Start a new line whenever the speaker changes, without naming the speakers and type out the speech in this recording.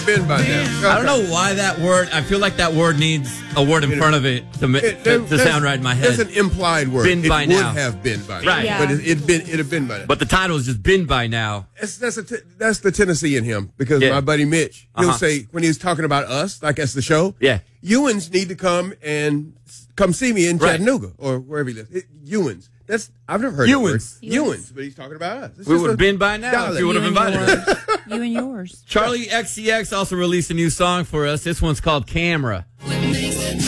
been by now.
I don't know why that word. I feel like that word needs a word in front of it to sound right in my head.
That's an implied word.
Been by now.
It would have been by now.
Right.
Yeah.
But it'd have been by now.
But the title is just been by now.
That's the Tennessee in him because my buddy Mitch, he'll say when he's talking about us, like that's the show.
Yeah.
Ewans need to come see me in Chattanooga or wherever he lives. Ewans. I've never heard
Ewans.
Ewans, but he's talking about us.
We would have been by now if you would have invited us.
You and yours.
Charlie XCX also released a new song for us. This one's called Camera.